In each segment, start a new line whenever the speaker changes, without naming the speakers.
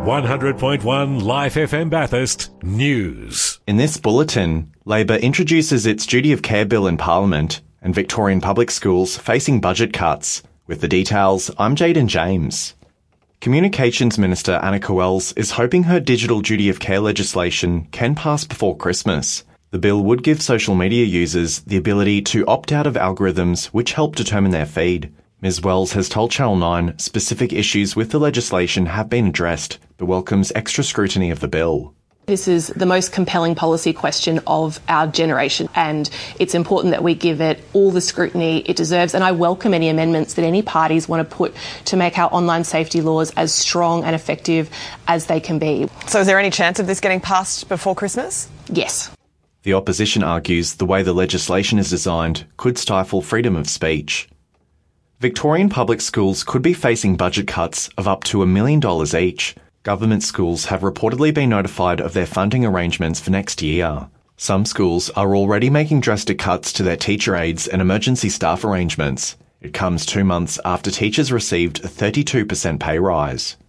100.1 Life FM Bathurst News.
In this bulletin, Labor introduces its duty of care bill in Parliament and Victorian public schools facing budget cuts. With the details, I'm Jaden James. Communications Minister Annika Wells is hoping her digital duty of care legislation can pass before Christmas. The bill would give social media users the ability to opt out of algorithms which help determine their feed. Ms Wells has told Channel 9 specific issues with the legislation have been addressed, but welcomes extra scrutiny of the bill.
This is the most compelling policy question of our generation, and it's important that we give it all the scrutiny it deserves. And I welcome any amendments that any parties want to put to make our online safety laws as strong and effective as they can be.
So is there any chance of this getting passed before Christmas?
Yes.
The opposition argues the way the legislation is designed could stifle freedom of speech. Victorian public schools could be facing budget cuts of up to $1 million each. Government schools have reportedly been notified of their funding arrangements for next year. Some schools are already making drastic cuts to their teacher aides and emergency staff arrangements. It comes 2 months after teachers received a 32% pay rise.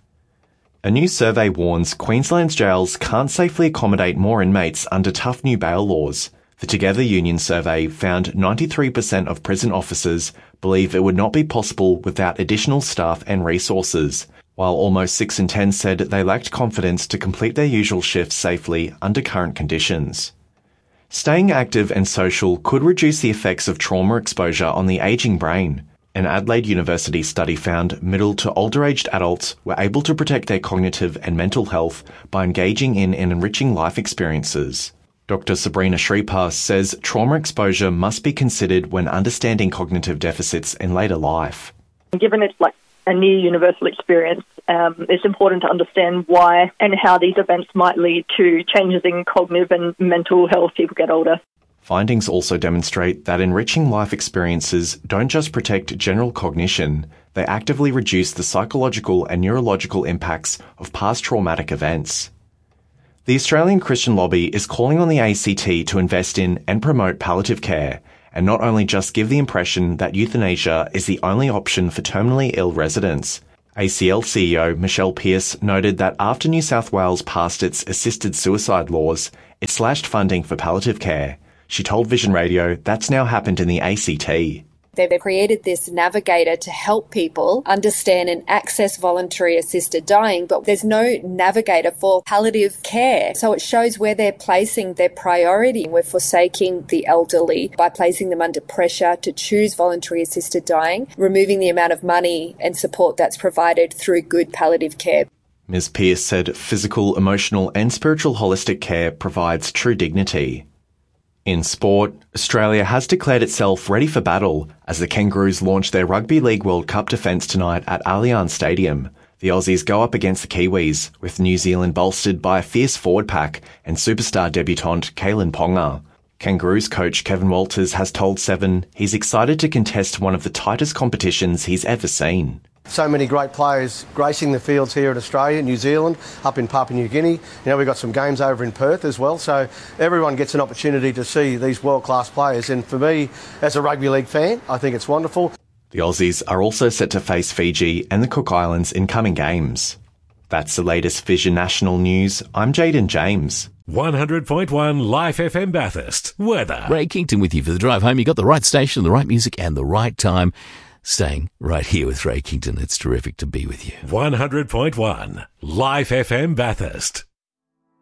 A new survey warns Queensland's jails can't safely accommodate more inmates under tough new bail laws. The Together Union survey found 93% of prison officers believe it would not be possible without additional staff and resources, while almost 6 in 10 said they lacked confidence to complete their usual shifts safely under current conditions. Staying active and social could reduce the effects of trauma exposure on the ageing brain. An Adelaide University study found middle to older-aged adults were able to protect their cognitive and mental health by engaging in and enriching life experiences. Dr. Sabrina Shripar says trauma exposure must be considered when understanding cognitive deficits in later life.
Given it's like a near universal experience, it's important to understand why and how these events might lead to changes in cognitive and mental health as people get older.
Findings also demonstrate that enriching life experiences don't just protect general cognition, they actively reduce the psychological and neurological impacts of past traumatic events. The Australian Christian Lobby is calling on the ACT to invest in and promote palliative care, and not only just give the impression that euthanasia is the only option for terminally ill residents. ACL CEO Michelle Pearce noted that after New South Wales passed its assisted suicide laws, it slashed funding for palliative care. She told Vision Radio that's now happened in the ACT.
They've created this navigator to help people understand and access voluntary assisted dying, but there's no navigator for palliative care. So it shows where they're placing their priority. We're forsaking the elderly by placing them under pressure to choose voluntary assisted dying, removing the amount of money and support that's provided through good palliative care.
Ms. Pearce said physical, emotional and spiritual holistic care provides true dignity. In sport, Australia has declared itself ready for battle as the Kangaroos launch their Rugby League World Cup defence tonight at Allianz Stadium. The Aussies go up against the Kiwis, with New Zealand bolstered by a fierce forward pack and superstar debutant Kalyn Ponga. Kangaroos coach Kevin Walters has told Seven he's excited to contest one of the tightest competitions he's ever seen.
So many great players gracing the fields here in Australia, New Zealand, up in Papua New Guinea. We've got some games over in Perth as well, so everyone gets an opportunity to see these world-class players. And for me, as a rugby league fan, I think it's wonderful.
The Aussies are also set to face Fiji and the Cook Islands in coming games. That's the latest Vision National News. I'm Jaden James.
100.1 Life FM Bathurst. Weather.
Ray Kington with you for the drive home. You got the right station, the right music and the right time. Staying right here with Ray Kington. It's terrific to be with you.
100.1 Life FM Bathurst.